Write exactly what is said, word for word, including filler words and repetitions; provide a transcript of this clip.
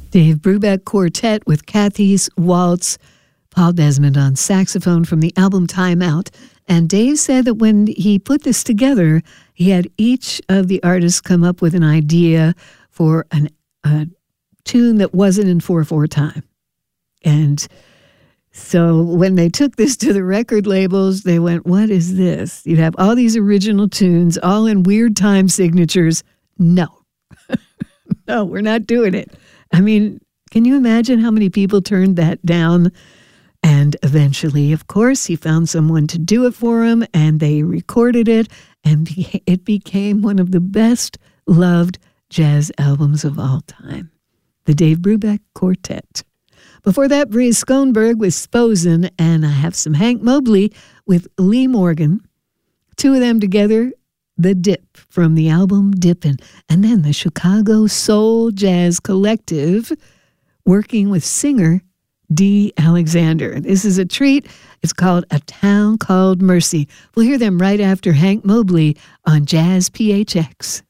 Dave Brubeck Quartet with Kathy's Waltz, Paul Desmond on saxophone from the album Time Out. And Dave said that when he put this together, he had each of the artists come up with an idea for an, a tune that wasn't in four four time. And so when they took this to the record labels, they went, what is this? You'd have all these original tunes, all in weird time signatures. No. No, we're not doing it. I mean, can you imagine how many people turned that down? And eventually, of course, he found someone to do it for him, and they recorded it, and he, it became one of the best loved jazz albums of all time. The Dave Brubeck Quartet. Before that, Bree Schoenberg with Sposen, and I have some Hank Mobley with Lee Morgan. Two of them together, The Dip from the album Dippin'. And then the Chicago Soul Jazz Collective working with singer Dee Alexander. This is a treat. It's called A Town Called Mercy. We'll hear them right after Hank Mobley on Jazz P H X.